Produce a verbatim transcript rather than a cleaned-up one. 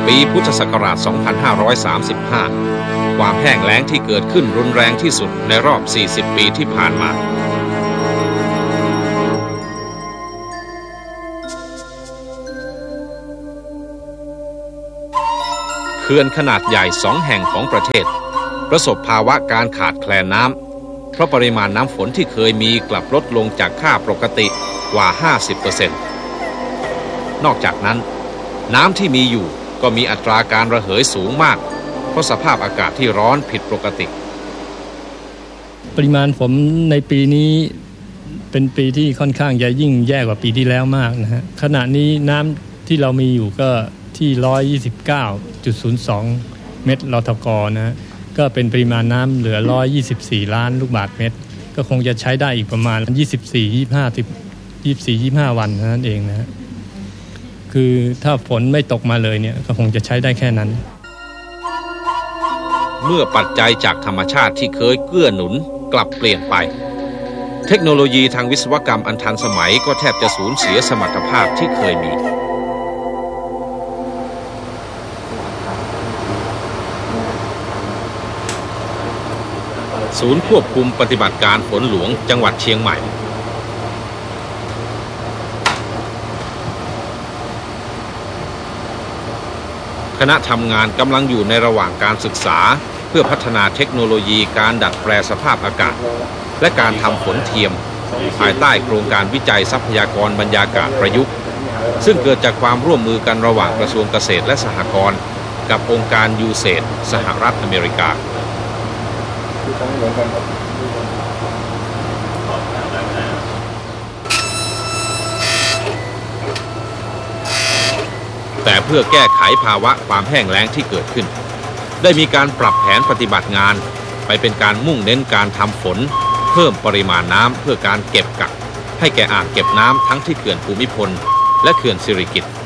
ปีพุทธศักราช สองพันห้าร้อยสามสิบห้า ความแห้งแล้งที่เกิดขึ้นรุนแรงที่สุดในรอบ สี่สิบ ปีที่ผ่านมาเขื่อนขนาดใหญ่สองแห่งของประเทศประสบภาวะการขาดแคลนน้ำเพราะปริมาณน้ำฝนที่เคยมีกลับลดลงจากค่าปกติกว่า ห้าสิบเปอร์เซ็นต์ นอกจากนั้นน้ำที่มีอยู่ก็มีอัตราการระเหยสูงมากเพราะสภาพอากาศที่ร้อนผิดปกติปริมาณฝนในปีนี้เป็นปีที่ค่อนข้างจะยิ่งแย่กว่าปีที่แล้วมากนะฮะขณะนี้น้ำที่เรามีอยู่ก็ที่ หนึ่งร้อยยี่สิบเก้าจุดศูนย์สอง เมตรลทก.นะฮะก็เป็นปริมาณน้ำเหลือหนึ่งร้อยยี่สิบสี่ล้านลูกบาศก์เมตรก็คงจะใช้ได้อีกประมาณยี่สิบสี่ ยี่สิบห้า ยี่สิบสี่ ยี่สิบห้าวันนั่นเองนะฮะคือถ้าฝนไม่ตกมาเลยเนี่ยก็คงจะใช้ได้แค่นั้นเมื่อปัจจัยจากธรรมชาติที่เคยเกื้อหนุนกลับเปลี่ยนไปเทคโนโลยีทางวิศวกรรมอันทันสมัยก็แทบจะสูญเสียสมรรถภาพที่เคยมีศูนย์ควบคุมปฏิบัติการฝนหลวงจังหวัดเชียงใหม่คณะทำงานกำลังอยู่ในระหว่างการศึกษาเพื่อพัฒนาเทคโนโลยีการดัดแปลสภาพอากาศและการทำฝนเทียมภายใต้โครงการวิจัยทรัพยากรบรรยากาศประยุกต์ซึ่งเกิดจากความร่วมมือกันระหว่างกระทรวงเกษตรและสหกรณ์กับองค์การยูเซดสหรัฐอเมริกาแต่เพื่อแก้ไขภาวะความแห้งแล้งที่เกิดขึ้นได้มีการปรับแผนปฏิบัติงานไปเป็นการมุ่งเน้นการทำฝนเพิ่มปริมาณน้ำเพื่อการเก็บกักให้แก่อ่างเก็บน้ำทั้งที่เขื่อนภูมิพลและเขื่อนสิริกิติ์